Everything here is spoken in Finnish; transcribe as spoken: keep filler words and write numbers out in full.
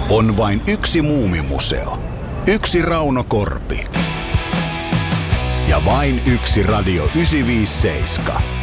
On vain yksi Muumimuseo. Yksi Rauno Korpi. Ja vain yksi Radio yhdeksänsataaviisikymmentäseitsemän.